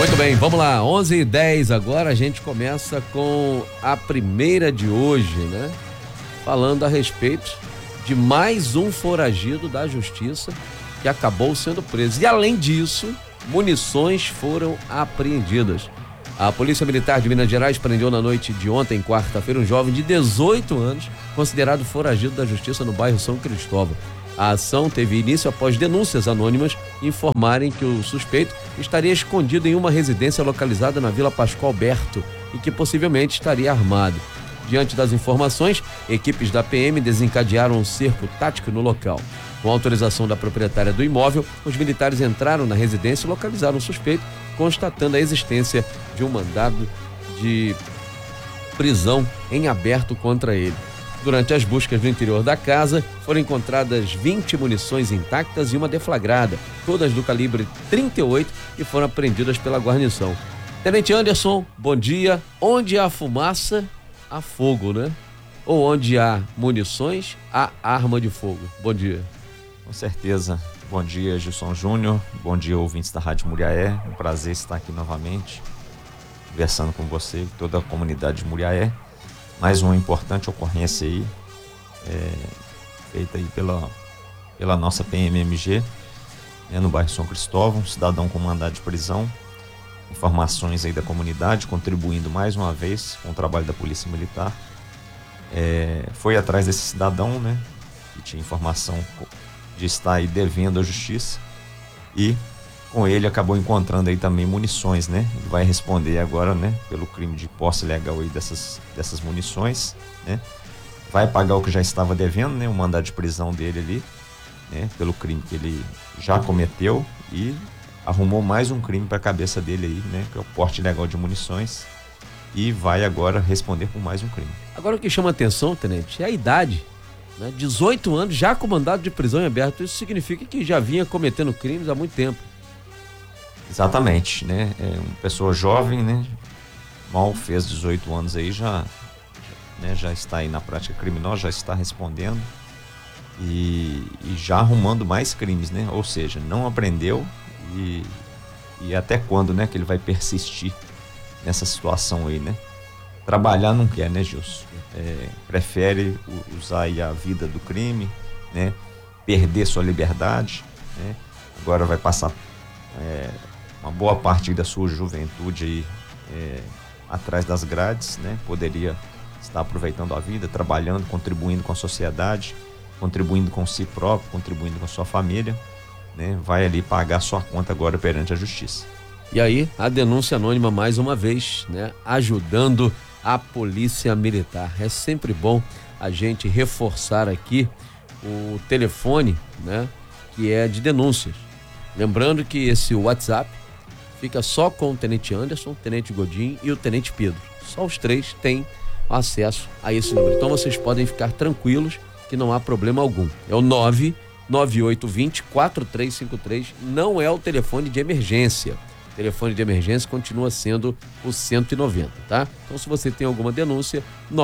Muito bem, vamos lá, 11h10 agora, a gente começa com a primeira de hoje, né? Falando a respeito de mais um foragido da justiça que acabou sendo preso. E além disso, munições foram apreendidas. A Polícia Militar de Minas Gerais prendeu na noite de ontem, quarta-feira, um jovem de 18 anos, considerado foragido da justiça no bairro São Cristóvão. A ação teve início após denúncias anônimas informarem que o suspeito estaria escondido em uma residência localizada na Vila Pascoal Berto e que possivelmente estaria armado. Diante das informações, equipes da PM desencadearam um cerco tático no local. Com autorização da proprietária do imóvel, os militares entraram na residência e localizaram o suspeito, constatando a existência de um mandado de prisão em aberto contra ele. Durante as buscas no interior da casa, foram encontradas 20 munições intactas e uma deflagrada, todas do calibre 38 e foram apreendidas pela guarnição. Tenente Anderson, bom dia. Onde há fumaça, há fogo, né? Ou onde há munições, há arma de fogo. Bom dia. Com certeza. Bom dia, Gilson Júnior. Bom dia, ouvintes da Rádio Muriaé. Um prazer estar aqui novamente, conversando com você e toda a comunidade de Muriaé. Mais uma importante ocorrência aí, feita aí pela nossa PMMG, no bairro São Cristóvão, cidadão com mandado de prisão. Informações aí da comunidade, contribuindo mais uma vez com o trabalho da Polícia Militar. Foi atrás desse cidadão, né, que tinha informação de estar aí devendo à justiça, e com ele acabou encontrando aí também munições, né? Ele vai responder agora, né, pelo crime de posse ilegal aí dessas munições, né? Vai pagar o que já estava devendo, né, o mandado de prisão dele ali, né, pelo crime que ele já cometeu, e arrumou mais um crime para a cabeça dele aí, né, que é o porte ilegal de munições, e vai agora responder por mais um crime. Agora o que chama atenção, tenente, é a idade, né? 18 anos já com mandado de prisão em aberto. Isso significa que já vinha cometendo crimes há muito tempo. Exatamente, né? Uma pessoa jovem, né? Mal fez 18 anos aí, já está aí na prática criminosa, já está respondendo e já arrumando mais crimes, né? Ou seja, não aprendeu e até quando, né, que ele vai persistir nessa situação aí, né? Trabalhar não quer, né, Gilson? Prefere usar aí a vida do crime, né? Perder sua liberdade, né? Agora vai passar uma boa parte da sua juventude aí atrás das grades, né? Poderia estar aproveitando a vida, trabalhando, contribuindo com a sociedade, contribuindo com si próprio, contribuindo com a sua família, né? Vai ali pagar sua conta agora perante a justiça. E aí, a denúncia anônima mais uma vez, né? Ajudando a Polícia Militar. É sempre bom a gente reforçar aqui o telefone, né, que é de denúncias. Lembrando que esse WhatsApp fica só com o Tenente Anderson, o Tenente Godinho e o Tenente Pedro. Só os três têm acesso a esse número. Então vocês podem ficar tranquilos que não há problema algum. É o 99820-4353. Não é o telefone de emergência. O telefone de emergência continua sendo o 190, tá? Então se você tem alguma denúncia,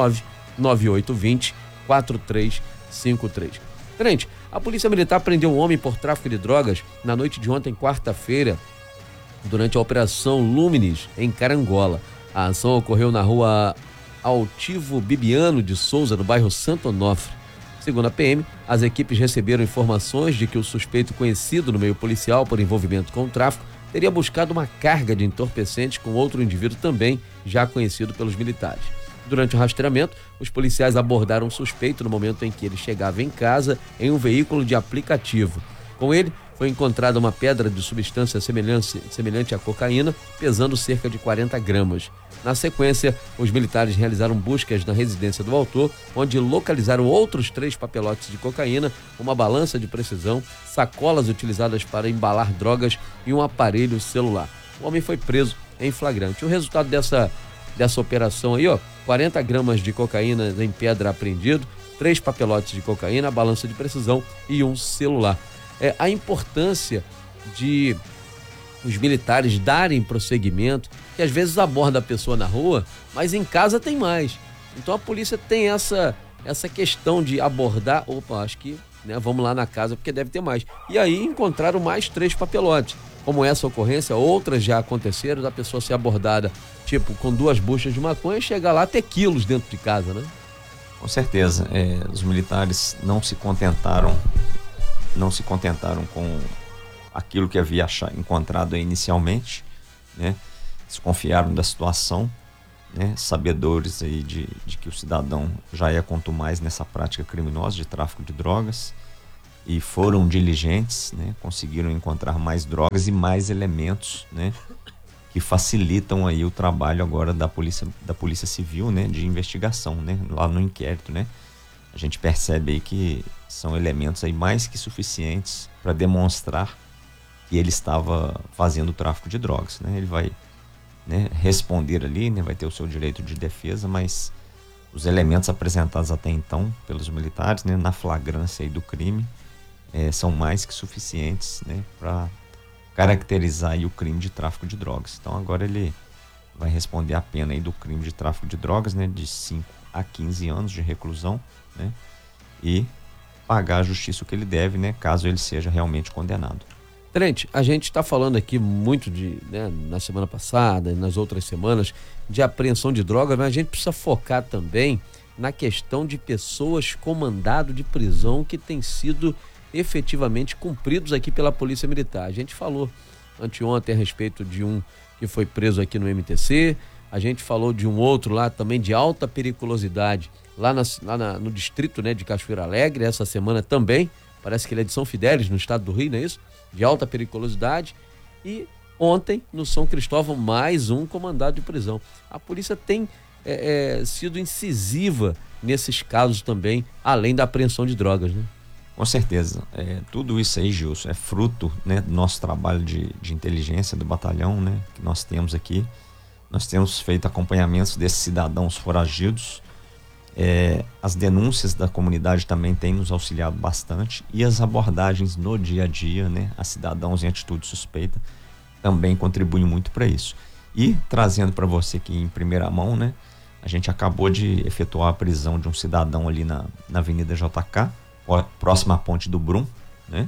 99820-4353. Tenente, a Polícia Militar prendeu um homem por tráfico de drogas na noite de ontem, quarta-feira, durante a Operação Luminis, em Carangola. A ação ocorreu na rua Altivo Bibiano de Souza, no bairro Santo Onofre. Segundo a PM, as equipes receberam informações de que o suspeito, conhecido no meio policial por envolvimento com o tráfico, teria buscado uma carga de entorpecentes com outro indivíduo também já conhecido pelos militares. Durante o rastreamento, os policiais abordaram o suspeito no momento em que ele chegava em casa em um veículo de aplicativo. Com ele, foi encontrada uma pedra de substância semelhante à cocaína, pesando cerca de 40 gramas. Na sequência, os militares realizaram buscas na residência do autor, onde localizaram outros 3 papelotes de cocaína, uma balança de precisão, sacolas utilizadas para embalar drogas e um aparelho celular. O homem foi preso em flagrante. O resultado dessa operação aí, 40 gramas de cocaína em pedra apreendido, 3 papelotes de cocaína, balança de precisão e um celular. A importância de os militares darem prosseguimento, que às vezes aborda a pessoa na rua, mas em casa tem mais. Então a polícia tem essa questão de abordar, acho que, né, vamos lá na casa porque deve ter mais. E aí encontraram mais 3 papelotes. como essa ocorrência, outras já aconteceram, da pessoa ser abordada, tipo, com 2 buchas de maconha e chegar lá a ter quilos dentro de casa, né? Com certeza. Os militares não se contentaram com aquilo que havia encontrado aí inicialmente, né? Desconfiaram da situação, né? Sabedores aí de que o cidadão já é contumaz nessa prática criminosa de tráfico de drogas, e foram diligentes, né? Conseguiram encontrar mais drogas e mais elementos, né? Que facilitam aí o trabalho agora da polícia civil, né? De investigação, né? Lá no inquérito, né? A gente percebe aí que são elementos aí mais que suficientes para demonstrar que ele estava fazendo o tráfico de drogas, né? Ele vai, né, responder ali, né? Vai ter o seu direito de defesa, mas os elementos apresentados até então pelos militares, né? Na flagrância aí do crime, são mais que suficientes, né? Para caracterizar aí o crime de tráfico de drogas. Então agora ele vai responder a pena aí do crime de tráfico de drogas, né? De 5 a 15 anos de reclusão, né? E pagar a justiça o que ele deve, né? Caso ele seja realmente condenado. Tenente, a gente está falando aqui muito né, na semana passada e nas outras semanas, de apreensão de drogas, mas a gente precisa focar também na questão de pessoas com mandado de prisão que têm sido efetivamente cumpridos aqui pela Polícia Militar. A gente falou anteontem a respeito de um que foi preso aqui no MTC, a gente falou de um outro lá também de alta periculosidade, lá no distrito, né, de Cachoeira Alegre, essa semana também, parece que ele é de São Fidélis, no estado do Rio, não é isso? De alta periculosidade. E ontem, no São Cristóvão, mais um com mandado de prisão. A polícia tem sido incisiva nesses casos também, além da apreensão de drogas, né? Com certeza. Tudo isso aí, Gilson, é fruto, né, do nosso trabalho de inteligência do batalhão, né, que nós temos aqui. Nós temos feito acompanhamentos desses cidadãos foragidos. As denúncias da comunidade também têm nos auxiliado bastante, e as abordagens no dia a dia, né, a cidadãos em atitude suspeita, também contribuem muito para isso. E trazendo para você aqui em primeira mão, né, a gente acabou de efetuar a prisão de um cidadão ali na Avenida JK, próxima à Ponte do Brum, né?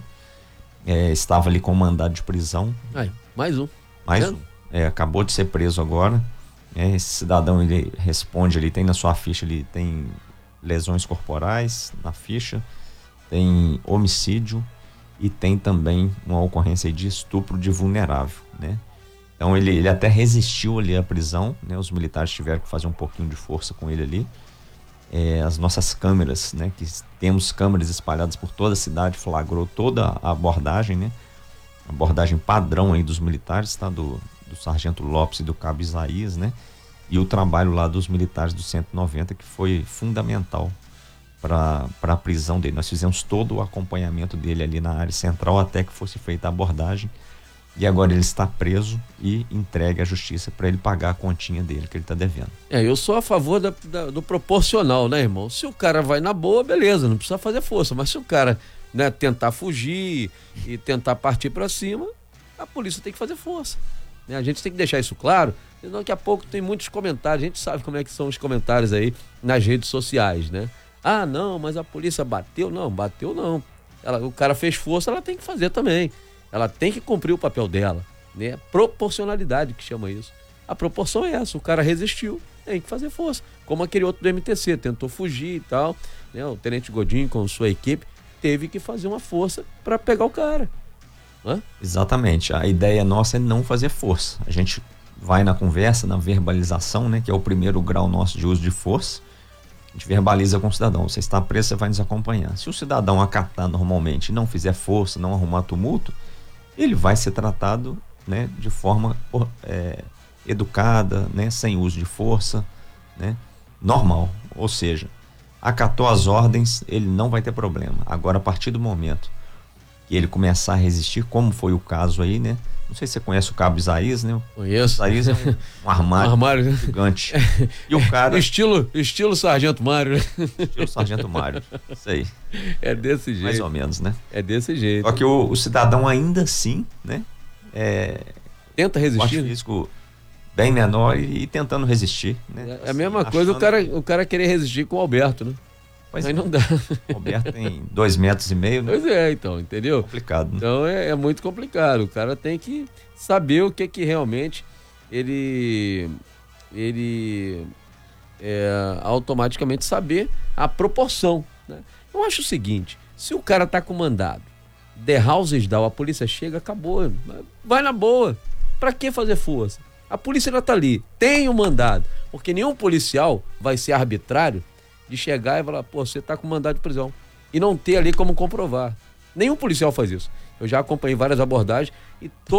Estava ali com mandado de prisão. Mais um. Acabou de ser preso agora. Esse cidadão, ele responde, ele tem na sua ficha, ele tem lesões corporais na ficha, tem homicídio e tem também uma ocorrência de estupro de vulnerável, né? Então ele até resistiu ali à prisão, né? Os militares tiveram que fazer um pouquinho de força com ele ali. As nossas câmeras, né? Que temos câmeras espalhadas por toda a cidade, flagrou toda a abordagem, né? A abordagem padrão aí dos militares, tá? Do Sargento Lopes e do Cabo Isaías, né? E o trabalho lá dos militares do 190, que foi fundamental para a prisão dele. Nós fizemos todo o acompanhamento dele ali na área central até que fosse feita a abordagem, e agora ele está preso e entregue à justiça para ele pagar a continha dele que ele está devendo. Eu sou a favor do proporcional, né, irmão? Se o cara vai na boa, beleza, não precisa fazer força, mas se o cara, né, tentar fugir e tentar partir para cima, a polícia tem que fazer força. A gente tem que deixar isso claro, senão daqui a pouco tem muitos comentários, a gente sabe como é que são os comentários aí nas redes sociais, né? Ah, não, mas a polícia bateu. Não, bateu não. O cara fez força, ela tem que fazer também. Ela tem que cumprir o papel dela, né? Proporcionalidade que chama isso. A proporção é essa, o cara resistiu, tem que fazer força. Como aquele outro do MTC, tentou fugir e tal, né? O Tenente Godinho com sua equipe teve que fazer uma força para pegar o cara. Exatamente, a ideia nossa é não fazer força. A gente vai na conversa, na verbalização, né, que é o primeiro grau nosso de uso de força. A gente verbaliza com o cidadão: você está preso, você vai nos acompanhar. Se o cidadão acatar normalmente e não fizer força, não arrumar tumulto, ele vai ser tratado, né, de forma educada, né, sem uso de força, né, normal. Ou seja, acatou as ordens, ele não vai ter problema. Agora, a partir do momento que ele começar a resistir, como foi o caso aí, né? Não sei se você conhece o Cabo Isaías, né? Conheço. O Isaías é um armário gigante. E o cara... Estilo Sargento Mário, né? Estilo Sargento Mário, isso aí. É desse jeito. Mais ou menos, né? É desse jeito. Só que o cidadão ainda assim, né? Tenta resistir. Físico bem menor e tentando resistir, né? É a mesma coisa o cara querer resistir com o Alberto, né? Pois Aí é. não dá. Roberto tem 2,5 metros, né? Pois é, então, entendeu? Complicado, né? Então é muito complicado. O cara tem que saber o que realmente ele automaticamente saber a proporção, né? Eu acho o seguinte, se o cara tá com mandado, The Houses Down, a polícia chega, acabou. Vai na boa. Pra que fazer força? A polícia ainda tá ali, tem o mandado. Porque nenhum policial vai ser arbitrário de chegar e falar, pô, você tá com mandado de prisão. E não ter ali como comprovar. Nenhum policial faz isso. Eu já acompanhei várias abordagens e